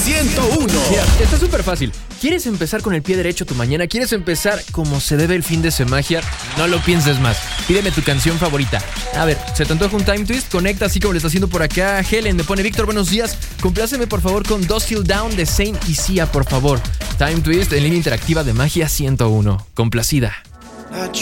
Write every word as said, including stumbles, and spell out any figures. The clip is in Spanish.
ciento uno. Mira, está súper fácil. ¿Quieres empezar con el pie derecho tu mañana? ¿Quieres empezar como se debe el fin de Semagia? No lo pienses más. Pídeme tu canción favorita. A ver, ¿se te antoja un Time Twist? Conecta así como le está haciendo por acá Helen. Me pone: Víctor, buenos días. Compláceme por favor con Dust Till Down de Saint y Sia, por favor. Time Twist en línea interactiva de Magia ciento uno. Complacida.